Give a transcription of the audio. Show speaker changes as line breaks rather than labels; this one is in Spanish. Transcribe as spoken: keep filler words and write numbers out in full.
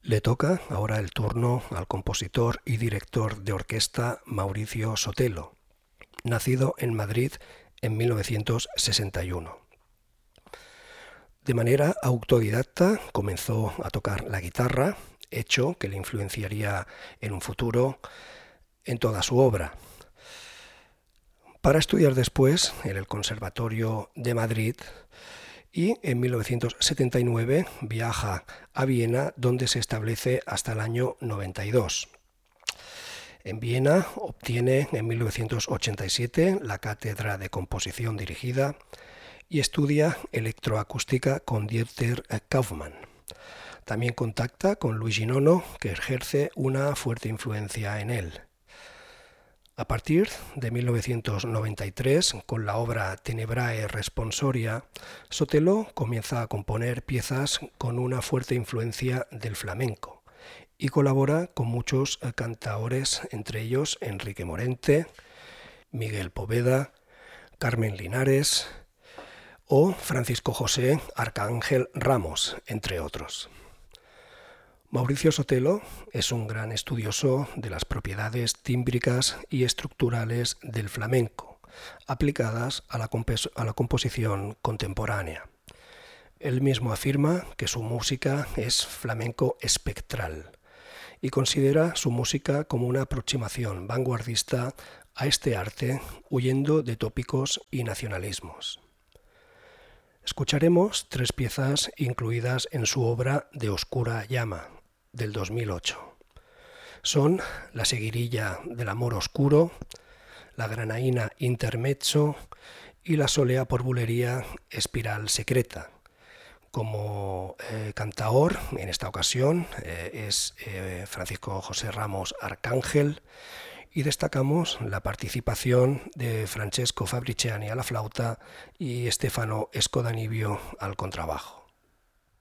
Le toca ahora el turno al compositor y director de orquesta Mauricio Sotelo, nacido en Madrid en mil novecientos sesenta y uno. De manera autodidacta comenzó a tocar la guitarra, hecho que le influenciaría en un futuro en toda su obra. Para estudiar después en el Conservatorio de Madrid y en mil novecientos setenta y nueve viaja a Viena, donde se establece hasta el año noventa y dos. En Viena obtiene en mil novecientos ochenta y siete la cátedra de composición dirigida y estudia electroacústica con Dieter Kaufmann. También contacta con Luigi Nono, que ejerce una fuerte influencia en él. A partir de mil novecientos noventa y tres, con la obra Tenebrae Responsoria, Sotelo comienza a componer piezas con una fuerte influencia del flamenco y colabora con muchos cantaores, entre ellos Enrique Morente, Miguel Poveda, Carmen Linares o Francisco José Arcángel Ramos, entre otros. Mauricio Sotelo es un gran estudioso de las propiedades tímbricas y estructurales del flamenco, aplicadas a la, compos- a la composición contemporánea. Él mismo afirma que su música es flamenco espectral y considera su música como una aproximación vanguardista a este arte, huyendo de tópicos y nacionalismos. Escucharemos tres piezas incluidas en su obra De Oscura Llama, del dos mil ocho. Son La Seguirilla del Amor Oscuro, La Granaína Intermezzo y La Solea por Bulería Espiral Secreta. Como eh, cantaor, en esta ocasión, eh, es eh, Francisco José Ramos Arcángel, y destacamos la participación de Francesco Fabriciani a la flauta y Stefano Escodanibio al contrabajo.